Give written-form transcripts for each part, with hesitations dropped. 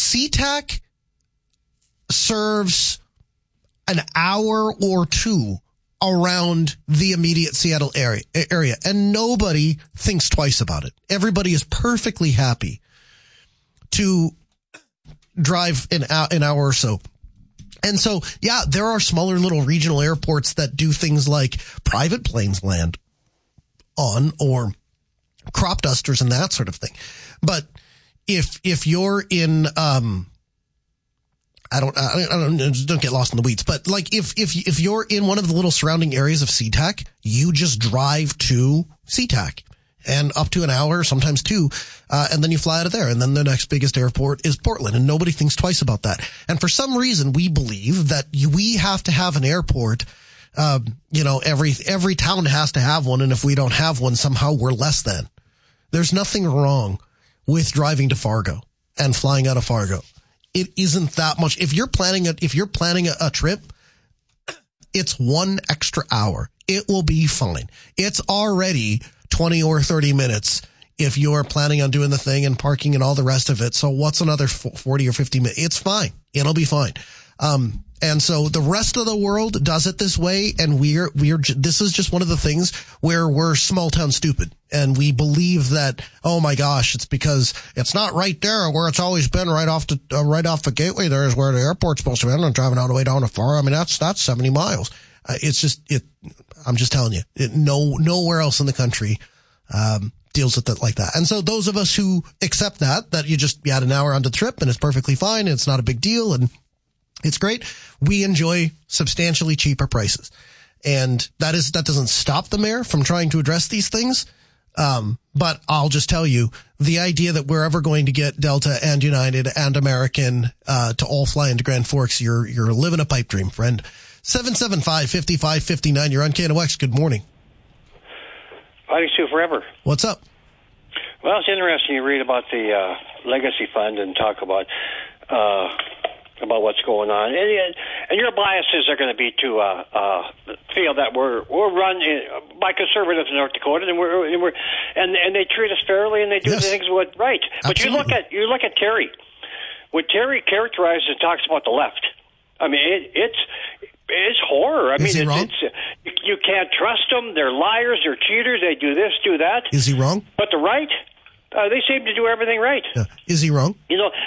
SeaTac serves an hour or two around the immediate Seattle area, and nobody thinks twice about it. Everybody is perfectly happy to drive an hour or so. And so, yeah, there are smaller little regional airports that do things like private planes land on, or crop dusters and that sort of thing. But if you're in, don't get lost in the weeds, but like if you're in one of the little surrounding areas of SeaTac, you just drive to SeaTac and up to an hour, sometimes two, and then you fly out of there. And then the next biggest airport is Portland, and nobody thinks twice about that. And for some reason, we believe that we have to have an airport. Every town has to have one, and if we don't have one, somehow we're less than. There's nothing wrong with driving to Fargo and flying out of Fargo. It isn't that much. If you're planning a trip, it's 1 extra hour. It will be fine. It's already 20 or 30 minutes if you're planning on doing the thing and parking and all the rest of it. So what's another 40 or 50 minutes? It's fine. It'll be fine. And so the rest of the world does it this way, and this is just one of the things where we're small town stupid, and we believe that, oh my gosh, it's because it's not right there where it's always been, right off the gateway. There is where the airport's supposed to be. I'm not driving all the way down to far. I mean, that's 70 miles. I'm just telling you, nowhere else in the country deals with it like that. And so those of us who accept that you add an hour onto the trip and it's perfectly fine, and it's not a big deal, and it's great, we enjoy substantially cheaper prices. And that doesn't stop the mayor from trying to address these things. But I'll just tell you, the idea that we're ever going to get Delta and United and American to all fly into Grand Forks, you're living a pipe dream, friend. 775-5559, you're on KNOX. Good morning. Fighting Sioux forever. What's up? Well, it's interesting you read about the Legacy Fund and talk about what's going on, and your biases are going to be to feel that we're run by conservatives in North Dakota, and they treat us fairly, and they do things right. But Absolutely. you look at Terry. What Terry characterizes and talks about the left, I mean, it's horror. I Is mean, he wrong? You can't trust them. They're liars. They're cheaters. They do this, do that. Is he wrong? But the right, they seem to do everything right. Is he wrong?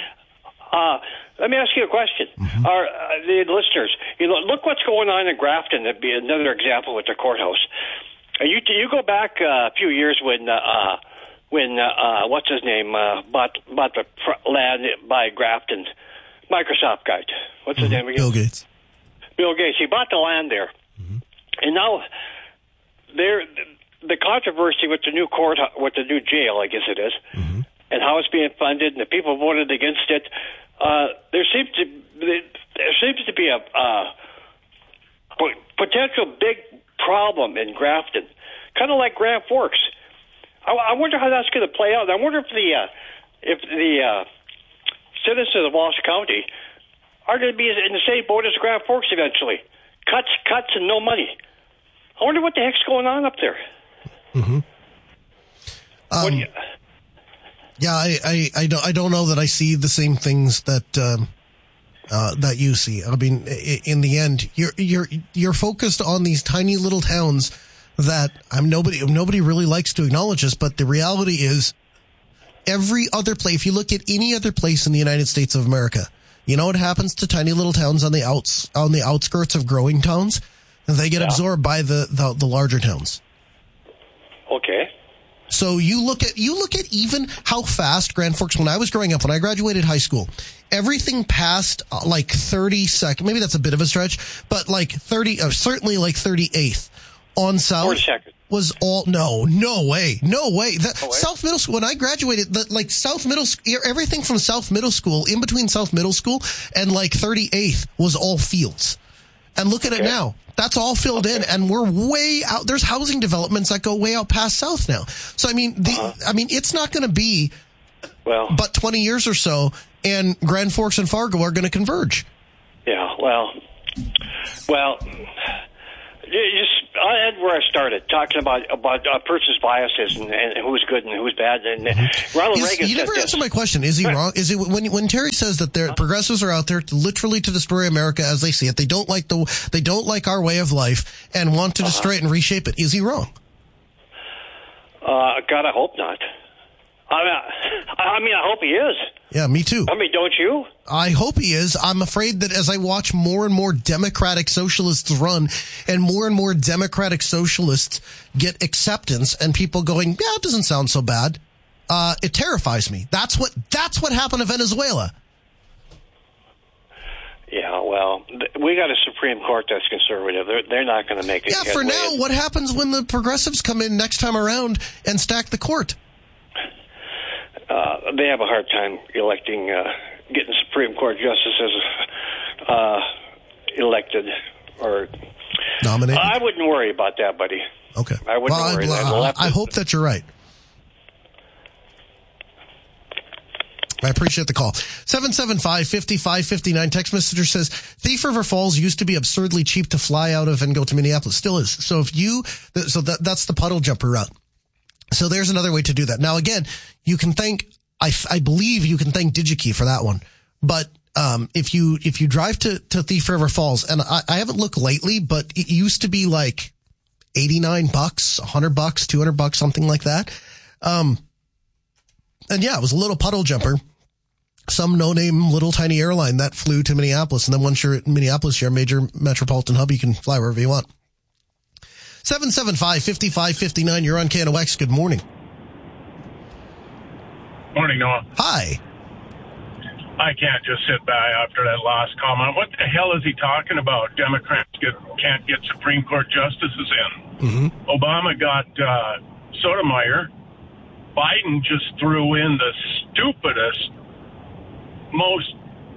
Let me ask you a question. Mm-hmm. The listeners, look what's going on in Grafton. That'd be another example with the courthouse. You go back a few years when what's his name bought the land by Grafton, Microsoft guy. What's his name again? Bill Gates. Bill Gates. He bought the land there, and now the controversy with the new court, with the new jail, I guess it is, and how it's being funded, and the people voted against it. There seems to be a potential big problem in Grafton, kind of like Grand Forks. I wonder how that's going to play out. I wonder if the citizens of Walsh County are going to be in the same boat as Grand Forks eventually. Cuts, and no money. I wonder what the heck's going on up there. Yeah, I don't know that I see the same things that you see. I mean, in the end, you're focused on these tiny little towns that nobody really likes to acknowledge this, but the reality is every other place, if you look at any other place in the United States of America, you know what happens to tiny little towns on the outskirts of growing towns? They get absorbed by the larger towns. Okay. So you look at even how fast Grand Forks, when I was growing up, when I graduated high school, everything past like 32nd, maybe that's a bit of a stretch, but like 30, certainly like 38th on South was all, no way. South Middle School, when I graduated, South Middle, everything from South Middle School, in between South Middle School and like 38th was all fields. And look at it now. That's all filled in, and we're way out. There's housing developments that go way out past South now. So, I mean, it's not going to be but 20 years or so, and Grand Forks and Fargo are going to converge. Yeah, well, I'll end where I started, talking about a person's biases and who's good and who's bad. And Ronald Reagan You said never this. answered my question. Is he wrong? Is it when Terry says that progressives are out there literally to destroy America as they see it? They don't like our way of life and want to destroy it and reshape it. Is he wrong? God, I hope not. I mean, I hope he is. Yeah, me too. I mean, don't you? I hope he is. I'm afraid that as I watch more and more democratic socialists run and more democratic socialists get acceptance and people going, yeah, it doesn't sound so bad. It terrifies me. That's what happened to Venezuela. Yeah, well, we got a Supreme Court that's conservative. They're not going to make it. Yeah, for now, what happens when the progressives come in next time around and stack the court? They have a hard time electing, getting Supreme Court justices elected or nominated. I wouldn't worry about that, buddy. Okay. I wouldn't worry. I hope that you're right. I appreciate the call. 775-5559. Text messenger says, Thief River Falls used to be absurdly cheap to fly out of and go to Minneapolis. Still is. So that's the puddle jumper route. So there's another way to do that. Now, again, you can thank, I believe you can thank DigiKey for that one. But, if you drive to Thief River Falls, and I haven't looked lately, but it used to be like $89, $100, $200, something like that. And yeah, it was a little puddle jumper. Some no-name little tiny airline that flew to Minneapolis. And then once you're at Minneapolis, you're a major metropolitan hub. You can fly wherever you want. 775-5559. You're on KNOX. Good morning. Morning, Noah. Hi. I can't just sit back after that last comment. What the hell is he talking about? Democrats can't get Supreme Court justices in. Mm-hmm. Obama got Sotomayor. Biden just threw in the stupidest, most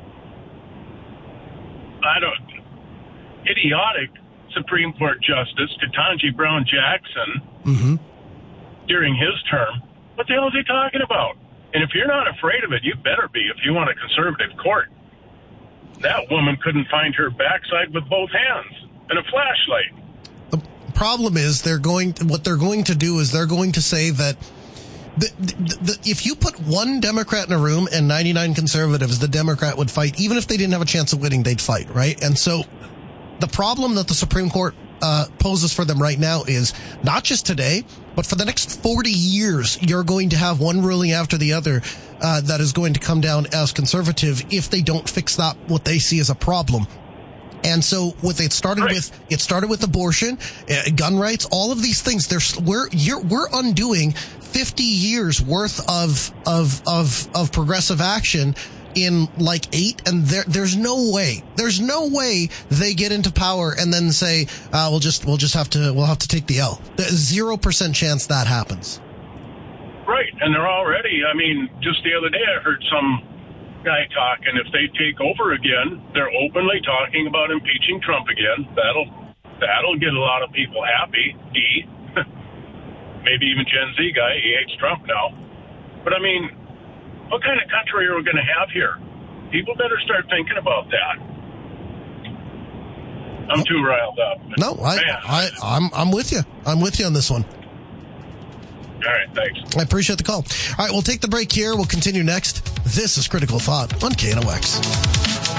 idiotic Supreme Court Justice, Ketanji Brown Jackson, during his term. What the hell is he talking about? And if you're not afraid of it, you better be if you want a conservative court. That woman couldn't find her backside with both hands and a flashlight. The problem is what they're going to do is they're going to say that if you put one Democrat in a room and 99 conservatives, the Democrat would fight. Even if they didn't have a chance of winning, they'd fight, right? And so the problem that the Supreme Court poses for them right now is not just today, but for the next 40 years, you're going to have one ruling after the other that is going to come down as conservative if they don't fix that, what they see as a problem. And so what it started with abortion, gun rights, all of these things. We're undoing 50 years worth of progressive action in like 8, and there's no way they get into power and then say we'll have to take the L. There's 0% chance that happens. Right, and they're already. I mean, just the other day I heard some guy talking. If they take over again, they're openly talking about impeaching Trump again. That'll get a lot of people happy. Maybe even Gen Z guy. He hates Trump now. But I mean, what kind of country are we going to have here? People better start thinking about that. I'm too riled up. No, I'm with you. I'm with you on this one. All right, thanks. I appreciate the call. All right, we'll take the break here. We'll continue next. This is Critical Thought on KNOX.